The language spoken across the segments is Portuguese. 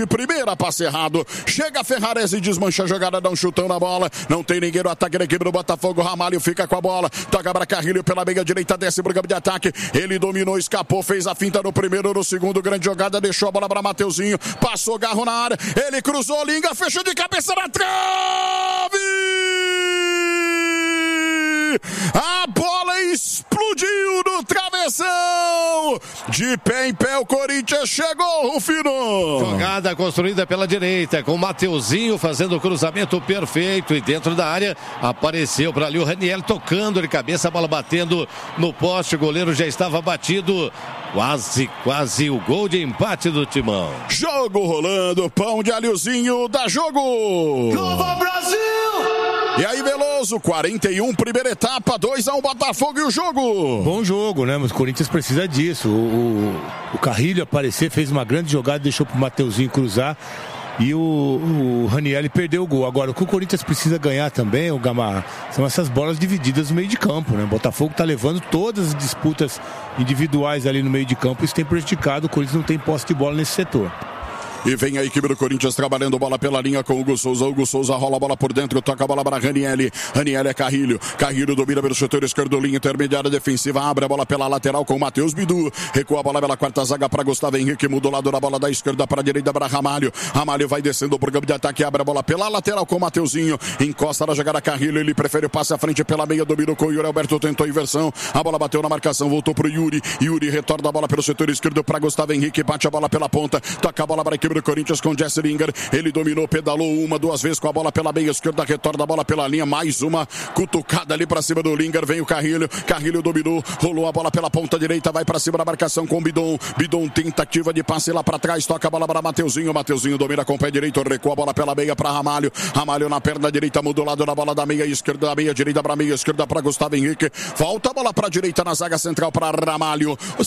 Primeira, passe errado. Chega Ferrarese e desmancha a jogada, dá um chutão na bola. Não tem ninguém no ataque da equipe do Botafogo. Ramalho fica com a bola. Toca para Carrilho pela meia direita, desce pro campo de ataque. Ele dominou, escapou, fez a finta no primeiro, no segundo. Grande jogada, deixou a bola para Mateuzinho. Passou Garro na área. Ele cruzou, Linga, fechou de cabeça na trave! A bola explodiu no travessão. De pé em pé o Corinthians chegou, Rufino. Jogada construída pela direita, com o Mateuzinho fazendo o cruzamento perfeito. E dentro da área apareceu para ali o Raniel tocando de cabeça, a bola batendo no poste. O goleiro já estava batido. Quase o gol de empate do Timão. Jogo rolando, pão de alhozinho, dá jogo. Nova Brasil! E aí, Veloso, 41, primeira etapa, 2-1 Botafogo e o jogo. Bom jogo, né? Mas o Corinthians precisa disso. O Carrilho aparecer, fez uma grande jogada, deixou pro Mateuzinho cruzar. E o Raniel perdeu o gol. Agora, o que o Corinthians precisa ganhar também, o Gamarra, são essas bolas divididas no meio de campo, né? O Botafogo tá levando todas as disputas individuais ali no meio de campo. Isso tem prejudicado. O Corinthians não tem posse de bola nesse setor. E vem a equipe do Corinthians trabalhando bola pela linha com o Hugo Souza. Hugo Souza rola a bola por dentro, toca a bola para Raniel. Raniel é Carrilho. Carrilho domina pelo setor esquerdo, linha intermediária defensiva. Abre a bola pela lateral com o Matheus Bidu. Recua a bola pela quarta zaga para Gustavo Henrique. Muda o lado da bola da esquerda para a direita para Ramalho. Ramalho vai descendo pro campo de ataque. Abre a bola pela lateral com o Mateuzinho. Encosta na jogada Carrilho. Ele prefere o passe à frente pela meia. Dominou com o Yuri Alberto. Tentou a inversão. A bola bateu na marcação. Voltou pro Yuri. Yuri retorna a bola pelo setor esquerdo para Gustavo Henrique. Bate a bola pela ponta. Toca a bola para a equipe do Corinthians com Jesse Lingard. Ele dominou, pedalou uma, duas vezes com a bola pela meia esquerda, retorna a bola pela linha, mais uma cutucada ali pra cima do Lingard, vem o Carrilho dominou, rolou a bola pela ponta direita, vai pra cima da marcação com o Bidon tentativa de passe lá pra trás, toca a bola para Mateuzinho domina com o pé direito, recua a bola pela meia pra Ramalho na perna direita, muda o lado da bola da meia esquerda, da meia direita pra meia esquerda pra Gustavo Henrique, volta a bola pra direita na zaga central pra Ramalho, o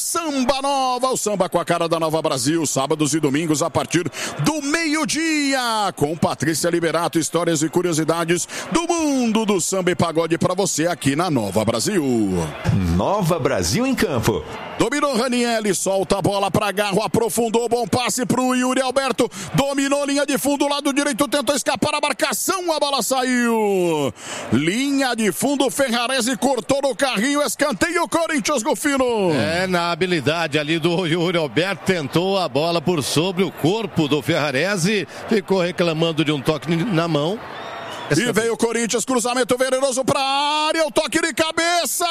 samba com a cara da Nova Brasil, sábados e domingos a partir do meio-dia, com Patrícia Liberato, histórias e curiosidades do mundo do samba e pagode para você aqui na Nova Brasil. Nova Brasil em campo. Dominou Raniel, solta a bola para Garro, aprofundou, bom passe pro Yuri Alberto, dominou linha de fundo, lado direito, tentou escapar a marcação, a bola saiu. Linha de fundo, Ferrarese cortou no carrinho, escanteio Corinthians, Golfino. Na habilidade ali do Yuri Alberto, tentou a bola por sobre o corpo do Ferrarese, ficou reclamando de um toque na mão. E veio o Corinthians, cruzamento venenoso pra área, o toque de cabeça,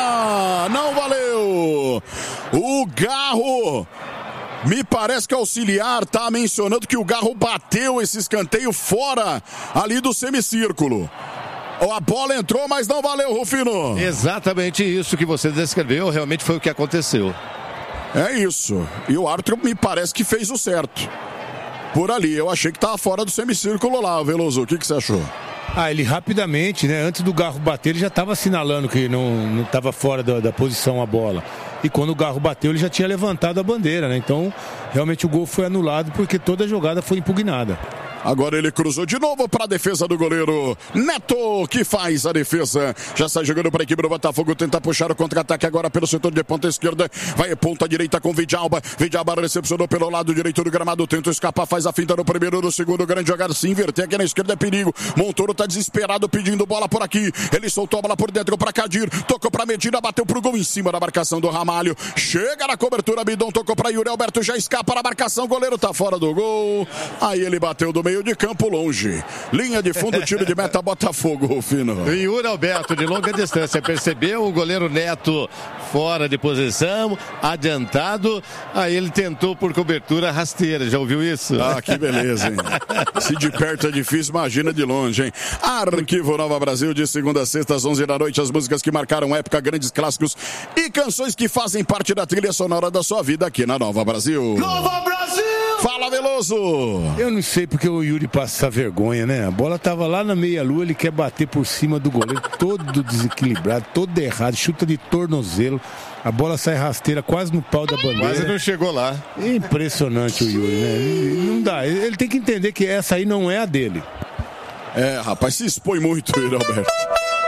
não valeu. O Garro, me parece que o auxiliar tá mencionando que o Garro bateu esse escanteio fora ali do semicírculo. A bola entrou, mas não valeu, Rufino. Exatamente isso que você descreveu, realmente foi o que aconteceu. É isso, e o árbitro me parece que fez o certo. Por ali, eu achei que estava fora do semicírculo lá, Veloso, o que você achou? Ele rapidamente, né, antes do Garro bater, ele já estava assinalando que não estava fora da posição a bola. E quando o Garro bateu, ele já tinha levantado a bandeira, né? Então, realmente o gol foi anulado porque toda a jogada foi impugnada. Agora ele cruzou de novo para a defesa do goleiro Neto, que faz a defesa. Já sai jogando para a equipe do Botafogo, tenta puxar o contra-ataque agora pelo setor de ponta esquerda. Vai ponta direita com Vidalba. Vidalba recepcionou pelo lado direito do gramado, tenta escapar, faz a finta no primeiro, no segundo. Grande jogada, se inverter aqui na esquerda é perigo. Montoro tá desesperado pedindo bola por aqui. Ele soltou a bola por dentro para Kadir, tocou para Medina, bateu pro gol em cima da marcação do Ramalho. Chega na cobertura, Bidon tocou para Yuri Alberto, já escapa na marcação, goleiro tá fora do gol. Aí ele bateu do meio de campo longe. Linha de fundo, tiro de meta, Botafogo, Rufino. E Yuri Alberto de longa distância, percebeu o goleiro Neto fora de posição, adiantado, aí ele tentou por cobertura rasteira, já ouviu isso? Que beleza, hein? Se de perto é difícil, imagina de longe, hein? Arquivo Nova Brasil, de segunda a sexta às 11 da noite, as músicas que marcaram época, grandes clássicos e canções que fazem parte da trilha sonora da sua vida aqui na Nova Brasil. Nova Brasil! Fala, Veloso! Eu não sei porque o Yuri passa essa vergonha, né? A bola tava lá na meia-lua, ele quer bater por cima do goleiro, todo desequilibrado, todo errado, chuta de tornozelo. A bola sai rasteira quase no pau da bandeira. Quase não chegou lá. Impressionante o Yuri, né? Não dá. Ele tem que entender que essa aí não é a dele. Rapaz, se expõe muito, Yuri Alberto.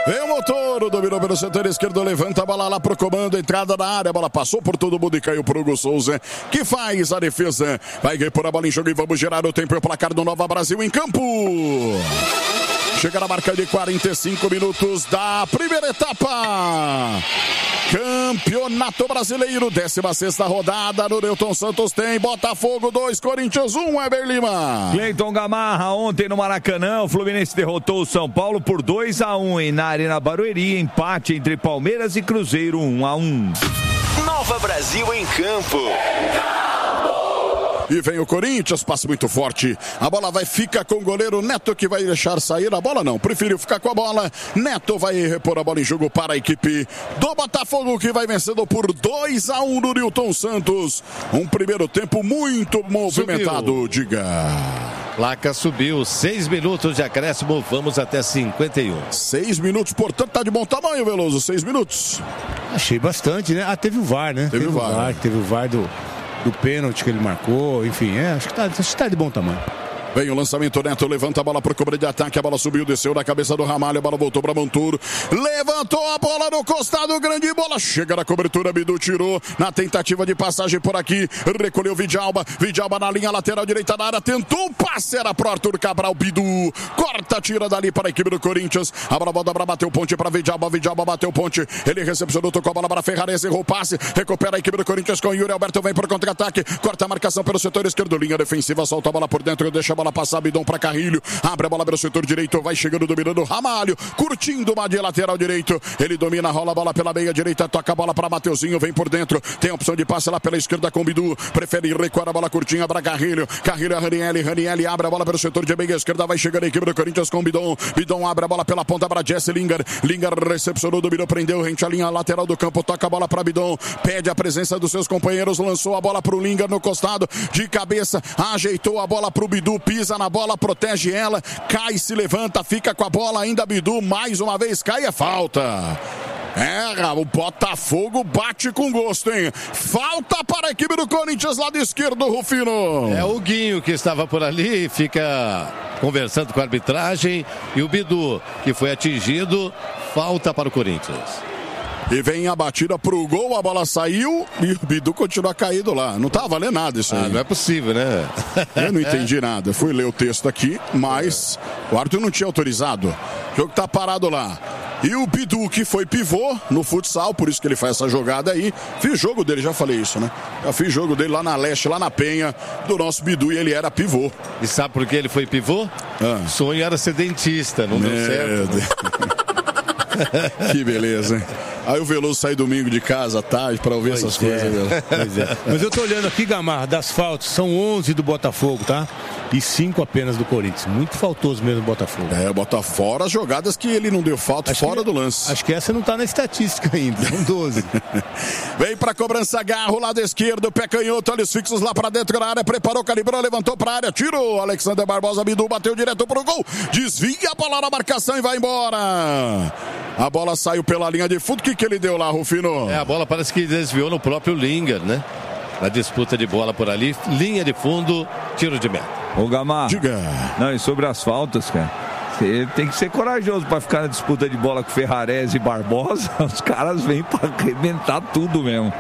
Vem o motor, dominou pelo setor esquerdo, levanta a bola lá pro comando, entrada da área, a bola passou por todo mundo e caiu pro Hugo Souza, que faz a defesa, vai repor a bola em jogo e vamos gerar o tempo e o placar do Nova Brasil em campo. Chega na marca de 45 minutos da primeira etapa. Campeonato Brasileiro, 16ª rodada no Newton Santos tem Botafogo 2, Corinthians 1, Weber Lima. Cleiton Gamarra, ontem no Maracanã, o Fluminense derrotou o São Paulo por 2-1 e na Arena Barueri, empate entre Palmeiras e Cruzeiro 1-1. Nova Brasil em campo. E vem o Corinthians, passe muito forte. A bola fica com o goleiro Neto, que vai deixar sair a bola. Não, preferiu ficar com a bola. Neto vai repor a bola em jogo para a equipe do Botafogo, que vai vencendo por 2-1 no Newton Santos. Um primeiro tempo muito movimentado, diga. Placa subiu, 6 minutos de acréscimo, vamos até 51. 6 minutos, portanto, tá de bom tamanho, Veloso, 6 minutos. Achei bastante, né? Teve o VAR, né? Teve o VAR do pênalti que ele marcou, enfim, acho que tá de bom tamanho. Vem o lançamento, Neto levanta a bola para o cobra de ataque, a bola subiu, desceu na cabeça do Ramalho, a bola voltou para Monturo, levantou a bola no costado, grande bola, chega na cobertura, Bidu tirou, na tentativa de passagem por aqui, recolheu Vidjalba na linha lateral direita da área, tentou o passe, era pro Arthur Cabral, Bidu, corta, tira dali para a equipe do Corinthians, a bola volta para bater o ponte para Vidjalba bateu o ponte, ele recepcionou, tocou a bola para Ferrares, errou o passe, recupera a equipe do Corinthians com o Yuri Alberto, vem para o contra-ataque, corta a marcação pelo setor esquerdo, linha defensiva, solta a bola por dentro, deixa a bola passar, Bidon para Carrilho, abre a bola pelo setor direito, vai chegando, dominando Ramalho, curtindo uma de lateral direito, ele domina, rola a bola pela meia direita, toca a bola para Mateuzinho, vem por dentro, tem a opção de passe lá pela esquerda com Bidu, prefere recuar a bola curtinha para Carrilho é Ranielli abre a bola pelo setor de meia esquerda, vai chegando a equipe do Corinthians com Bidon abre a bola pela ponta para Jesse Lingard recepcionou, dominou, prendeu, rente a linha lateral do campo, toca a bola para Bidon, pede a presença dos seus companheiros, lançou a bola para o Lingard no costado, de cabeça, ajeitou a bola para o Bidu, pisa na bola, protege ela, cai, se levanta, fica com a bola ainda, Bidu, mais uma vez cai, é falta. O Botafogo bate com gosto, hein? Falta para a equipe do Corinthians, lado esquerdo, Rufino. É o Guinho que estava por ali, fica conversando com a arbitragem, e o Bidu, que foi atingido, falta para o Corinthians. E vem a batida pro gol, a bola saiu e o Bidu continua caído lá. Não tá valendo nada isso aí. Não é possível, né? Eu não entendi nada. Fui ler o texto aqui, mas o árbitro não tinha autorizado. O jogo tá parado lá. E o Bidu, que foi pivô no futsal, por isso que ele faz essa jogada aí. Fiz jogo dele, já falei isso, né? Já fiz jogo dele lá na Leste, lá na Penha, do nosso Bidu, e ele era pivô. E sabe por que ele foi pivô? O sonho era ser dentista, não deu certo. Que beleza, hein? Aí o Veloso sai domingo de casa à tarde pra ouvir essas coisas. Pois é. Mas eu tô olhando aqui, Gamarra, das faltas, são 11 do Botafogo, tá? E 5 apenas do Corinthians. Muito faltoso mesmo o Botafogo. Bota fora as jogadas que ele não deu falta, fora do lance. Acho que essa não tá na estatística ainda, são 12. Vem pra cobrança, Garro, lado esquerdo, pé canhoto, olhos fixos lá pra dentro da área, preparou, calibrou, levantou pra área, tirou, Alexander Barbosa, Bidu bateu direto pro gol, desvia a bola na marcação e vai embora. A bola saiu pela linha de fundo, o que ele deu lá, Rufino? A bola parece que desviou no próprio Lingard, né? Na disputa de bola por ali, linha de fundo, tiro de meta. Ô Gamarra, diga. Não, e sobre as faltas, cara, você tem que ser corajoso para ficar na disputa de bola com Ferrares e Barbosa. Os caras vêm para arrebentar tudo mesmo.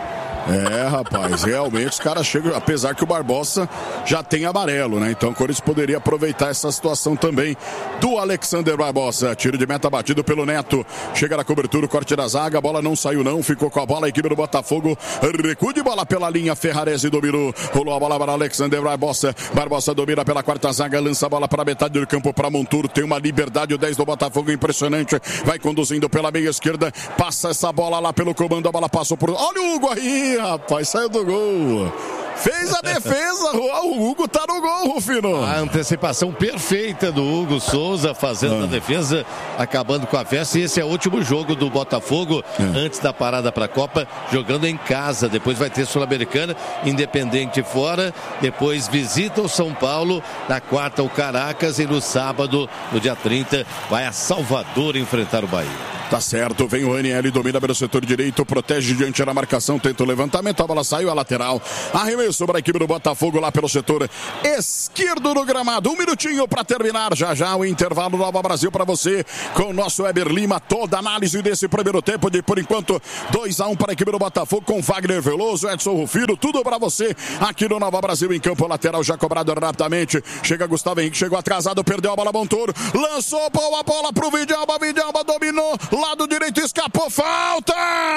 Rapaz, realmente os caras chegam, apesar que o Barbosa já tem amarelo, né? Então o Corinthians poderia aproveitar essa situação também do Alexander Barbosa. Tiro de meta batido pelo Neto. Chega na cobertura, o corte da zaga, a bola não saiu não, ficou com a bola a equipe do Botafogo. Recuo de bola pela linha, Ferrares dominou. Rolou a bola para Alexander Barbosa. Barbosa domina pela quarta zaga, lança a bola para a metade do campo para Monturo. Tem uma liberdade, o 10 do Botafogo impressionante. Vai conduzindo pela meia esquerda, passa essa bola lá pelo comando, a bola passou por... Olha o Hugo aí! Rapaz, saiu do gol. Fez a defesa, o Hugo tá no gol, Rufino. A antecipação perfeita do Hugo Souza fazendo a defesa, acabando com a festa. E esse é o último jogo do Botafogo antes da parada para a Copa, jogando em casa. Depois vai ter Sul-Americana, Independente fora. Depois visita o São Paulo. Na quarta o Caracas e no sábado, no dia 30, vai a Salvador enfrentar o Bahia. Tá certo, vem o Ranielli, domina pelo setor direito, protege diante da marcação, tenta o levantamento, a bola saiu, a lateral. Arremesso arremesso para a equipe do Botafogo lá pelo setor esquerdo do gramado. 1 minutinho para terminar. Já o intervalo Nova Brasil para você com o nosso Weber Lima. Toda a análise desse primeiro tempo de, por enquanto, 2-1 para a equipe do Botafogo com Wagner Veloso, Edson Rufino. Tudo para você aqui no Nova Brasil em campo. Lateral já cobrado rapidamente. Chega Gustavo Henrique, chegou atrasado, perdeu a bola, Montoro. Lançou boa bola pro Vidalba. Vidalba dominou. Lado direito, escapou. Falta!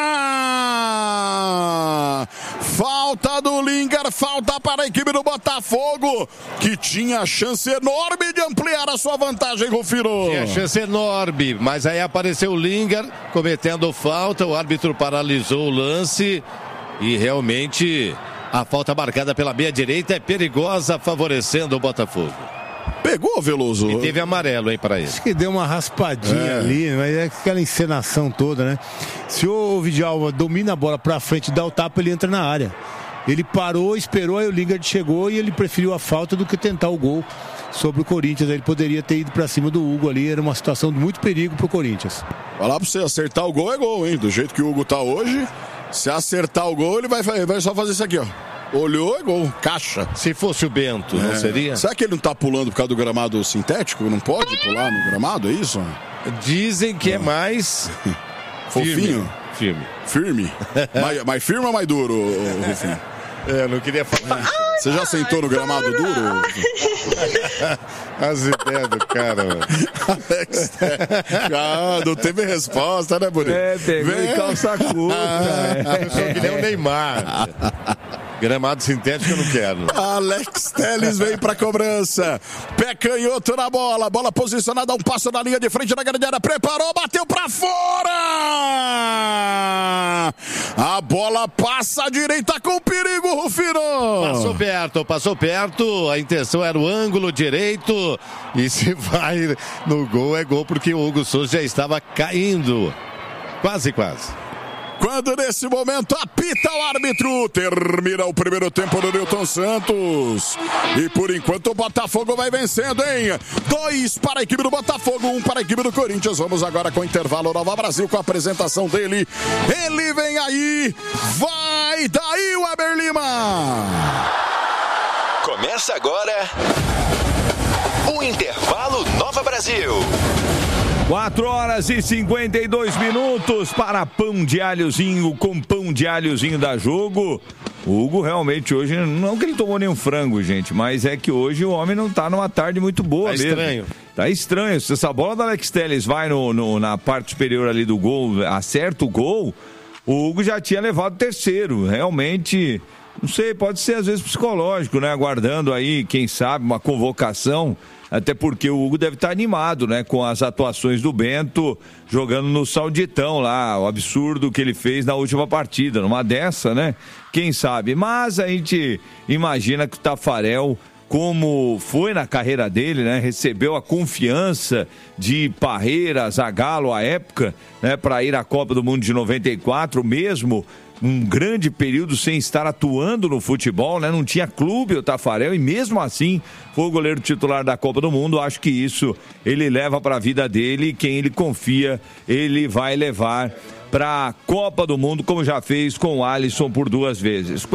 Falta do Lingard, falta para a equipe do Botafogo, que tinha chance enorme de ampliar a sua vantagem, Rufino. Tinha chance enorme, mas aí apareceu o Lingard cometendo falta, o árbitro paralisou o lance e realmente a falta marcada pela meia direita é perigosa, favorecendo o Botafogo. Pegou, Veloso? E teve amarelo, hein, para ele. Acho que deu uma raspadinha ali, mas é aquela encenação toda, né? Se o Vidalba domina a bola pra frente e dá o tapa, ele entra na área. Ele parou, esperou, aí o Lingard chegou e ele preferiu a falta do que tentar o gol sobre o Corinthians. Ele poderia ter ido pra cima do Hugo ali, era uma situação de muito perigo pro Corinthians. Falar pra você, acertar o gol é gol, hein? Do jeito que o Hugo tá hoje, se acertar o gol, ele vai só fazer isso aqui, ó. Olhou, é gol, caixa. Se fosse o Bento, não seria? Será que ele não tá pulando por causa do gramado sintético? Não pode pular no gramado, é isso? Dizem que é mais... Fofinho? Firme. Mais firme ou mais duro, Rufinho? Eu não queria falar. Você já sentou no gramado duro? As ideias do cara, mano. Alex, não teve resposta, né, Bonito? Pegou em calça curta. Eu sou que nem o Neymar. Gramado sintético eu não quero. Alex Telles vem pra cobrança. Pé canhoto na bola. Bola posicionada, um passo na linha de frente da grande área. Preparou, bateu pra fora. A bola passa à direita com perigo, Rufino. Passou perto. A intenção era o ângulo direito. E se vai no gol, é gol, porque o Hugo Souza já estava caindo. Quase. Quando nesse momento apita o árbitro, termina o primeiro tempo do Newton Santos. E por enquanto o Botafogo vai vencendo, hein? 2 para a equipe do Botafogo, 1 para a equipe do Corinthians. Vamos agora com o intervalo Nova Brasil, com a apresentação dele. Ele vem aí, vai daí o Weber Lima. Começa agora o intervalo Nova Brasil. 4h52 para pão de alhozinho com pão de alhozinho da Jogo. O Hugo realmente hoje, não que ele tomou nenhum frango, gente, mas é que hoje o homem não tá numa tarde muito boa mesmo. Estranho. Tá estranho. Se essa bola da Alex Telles vai na parte superior ali do gol, acerta o gol, o Hugo já tinha levado o terceiro. Realmente, não sei, pode ser às vezes psicológico, né? Aguardando aí, quem sabe, uma convocação. Até porque o Hugo deve estar animado, né? Com as atuações do Bento, jogando no Sauditão lá, o absurdo que ele fez na última partida, numa dessa, né? Quem sabe? Mas a gente imagina que o Tafarel, como foi na carreira dele, né? Recebeu a confiança de Parreira, Zagallo à época, né? Para ir à Copa do Mundo de 94, mesmo um grande período sem estar atuando no futebol, né? Não tinha clube o Tafarel e mesmo assim foi o goleiro titular da Copa do Mundo. Acho que isso ele leva para a vida dele e quem ele confia, ele vai levar para a Copa do Mundo, como já fez com o Alisson por 2 vezes.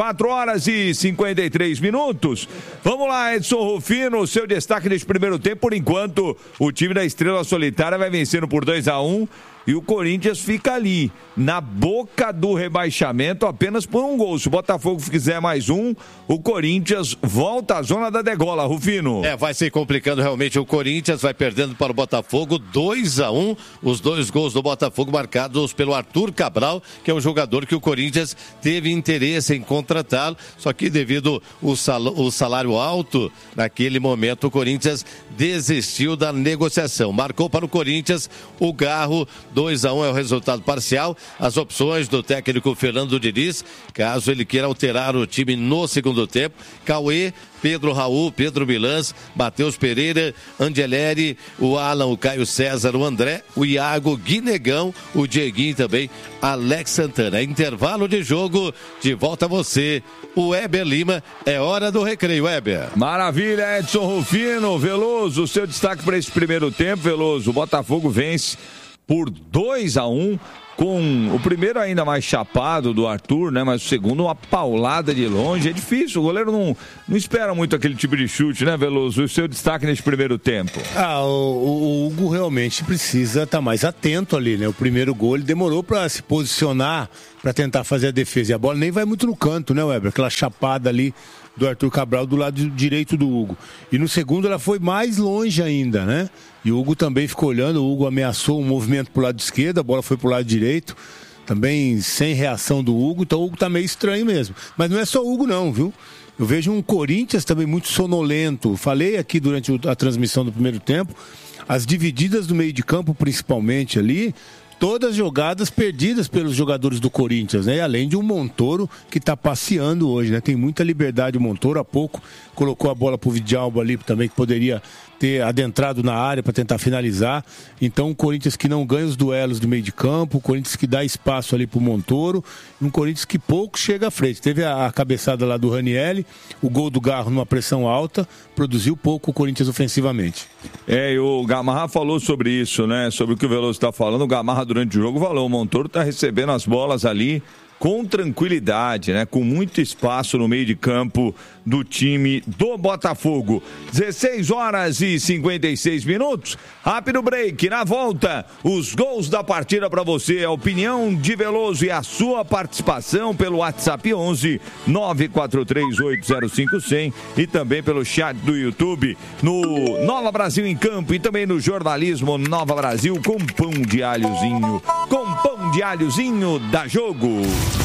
4h53. Vamos lá, Edson Rufino, seu destaque neste primeiro tempo. Por enquanto, o time da Estrela Solitária vai vencendo por 2-1 e o Corinthians fica ali, na boca do rebaixamento, apenas por um gol. Se o Botafogo fizer mais um, o Corinthians volta à zona da degola, Rufino. Vai se complicando realmente. O Corinthians vai perdendo para o Botafogo 2-1. Os 2 gols do Botafogo marcados pelo Arthur Cabral, que é um jogador que o Corinthians teve interesse em contratá-lo, só que devido ao salário alto, naquele momento o Corinthians desistiu da negociação. Marcou para o Corinthians o Garro. 2-1 é o resultado parcial. As opções do técnico Fernando Diniz, caso ele queira alterar o time no segundo tempo: Cauê, Pedro Raul, Pedro Milans, Matheus Pereira, Angeleri, o Alan, o Caio César, o André, o Iago, Guinegão, o Dieguinho também, Alex Santana. Intervalo de jogo, de volta a você, o Weber Lima. É hora do recreio, Weber. Maravilha, Edson Rufino. Veloso, seu destaque para esse primeiro tempo, Veloso. O Botafogo vence por 2-1. Com o primeiro ainda mais chapado do Arthur, né? Mas o segundo uma paulada de longe. É difícil, o goleiro não espera muito aquele tipo de chute, né, Veloso? O seu destaque nesse primeiro tempo? O Hugo realmente precisa estar mais atento ali, né? O primeiro gol ele demorou para se posicionar, para tentar fazer a defesa. E a bola nem vai muito no canto, né, Weber? Aquela chapada ali do Arthur Cabral do lado direito do Hugo. E no segundo ela foi mais longe ainda, né? E o Hugo também ficou olhando, o Hugo ameaçou um movimento pro lado esquerdo, a bola foi pro lado direito, também sem reação do Hugo, então o Hugo tá meio estranho mesmo. Mas não é só o Hugo não, viu? Eu vejo um Corinthians também muito sonolento. Falei aqui durante a transmissão do primeiro tempo, as divididas do meio de campo principalmente ali, todas jogadas perdidas pelos jogadores do Corinthians, né? E além de um Montoro que está passeando hoje, né? Tem muita liberdade o Montoro, há pouco colocou a bola pro Vidalba ali também, que poderia ter adentrado na área para tentar finalizar. Então o Corinthians que não ganha os duelos do meio de campo, o Corinthians que dá espaço ali pro Montoro, um Corinthians que pouco chega à frente. Teve a cabeçada lá do Ranieri, o gol do Garro numa pressão alta, produziu pouco o Corinthians ofensivamente. E o Gamarra falou sobre isso, né? Sobre o que o Veloso está falando. O Gamarra durante o jogo falou, o Montoro está recebendo as bolas ali com tranquilidade, né? Com muito espaço no meio de campo do time do Botafogo. 16h56. Rápido break. Na volta, os gols da partida para você. A opinião de Veloso e a sua participação pelo WhatsApp 11 943805100 e também pelo chat do YouTube no Nova Brasil em Campo e também no jornalismo Nova Brasil com pão de alhozinho. Com pão de alhozinho da Jogo.